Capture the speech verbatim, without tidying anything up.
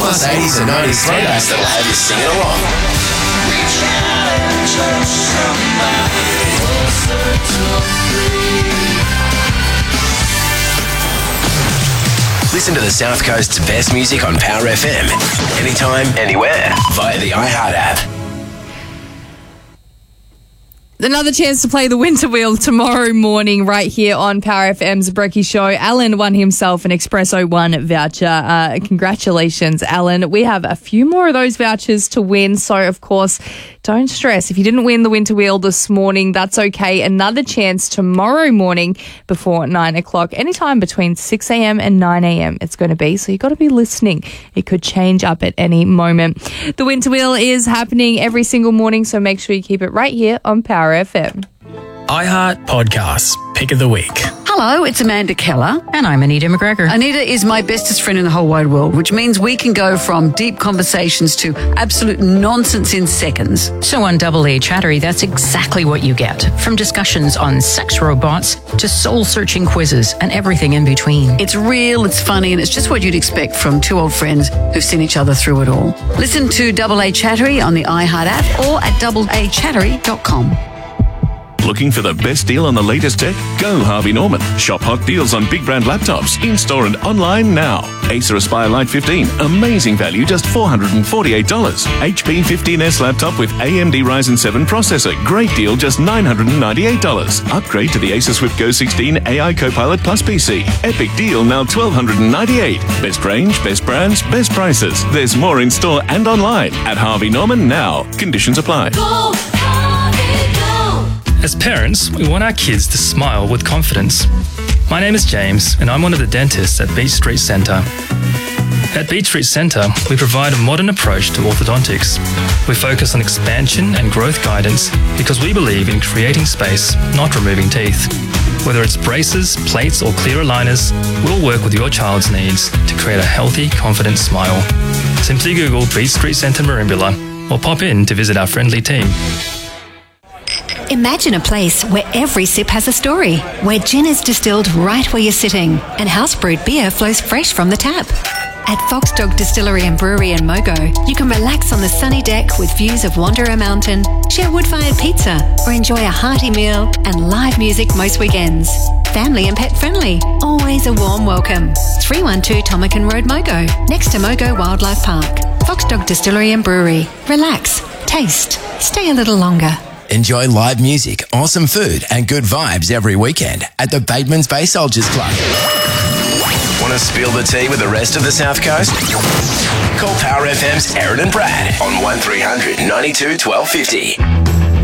plus eighties and nineties throwbacks that'll have you singing along. Reach out and touch somebody closer to free. Listen to the South Coast's best music on Power F M. Anytime, anywhere, via the iHeart app. Another chance to play the Winter Wheel tomorrow morning right here on Power F M's Brekkie Show. Alan won himself an Espresso One voucher. Uh, congratulations, Alan. We have a few more of those vouchers to win. So, of course, don't stress. If you didn't win the Winter Wheel this morning, that's okay. Another chance tomorrow morning before nine o'clock. Anytime between six a.m. and nine a.m. it's going to be. So you've got to be listening. It could change up at any moment. The Winter Wheel is happening every single morning. So make sure you keep it right here on Power F M. iHeart Podcasts, Pick of the Week. Hello, it's Amanda Keller. And I'm Anita McGregor. Anita is my bestest friend in the whole wide world, which means we can go from deep conversations to absolute nonsense in seconds. So on Double A Chattery, that's exactly what you get. From discussions on sex robots to soul-searching quizzes and everything in between. It's real, it's funny, and it's just what you'd expect from two old friends who've seen each other through it all. Listen to Double A Chattery on the iHeart app or at double a chattery dot com. Looking for the best deal on the latest tech? Go Harvey Norman. Shop hot deals on big brand laptops, in-store and online now. Acer Aspire Lite fifteen, amazing value, just four hundred forty-eight dollars. H P fifteen S laptop with A M D Ryzen seven processor, great deal, just nine hundred ninety-eight dollars. Upgrade to the Acer Swift Go sixteen A I Copilot Plus P C. Epic deal, now twelve ninety-eight dollars. Best range, best brands, best prices. There's more in store and online at Harvey Norman now. Conditions apply. Go, Harvey, go. As parents, we want our kids to smile with confidence. My name is James, and I'm one of the dentists at Beach Street Centre. At Beach Street Centre, we provide a modern approach to orthodontics. We focus on expansion and growth guidance because we believe in creating space, not removing teeth. Whether it's braces, plates, or clear aligners, we'll work with your child's needs to create a healthy, confident smile. Simply Google Beach Street Centre Merimbula or pop in to visit our friendly team. Imagine a place where every sip has a story, where gin is distilled right where you're sitting and house-brewed beer flows fresh from the tap. At Fox Dog Distillery and Brewery in Mogo, you can relax on the sunny deck with views of Wanderer Mountain, share wood-fired pizza, or enjoy a hearty meal and live music most weekends. Family and pet friendly, always a warm welcome. three one two Tomakan Road, Mogo, next to Mogo Wildlife Park. Fox Dog Distillery and Brewery. Relax, taste, stay a little longer. Enjoy live music, awesome food and good vibes every weekend at the Bateman's Bay Soldiers Club. Want to spill the tea with the rest of the South Coast? Call Power F M's Aaron and Brad on one three hundred ninety-two twelve fifty.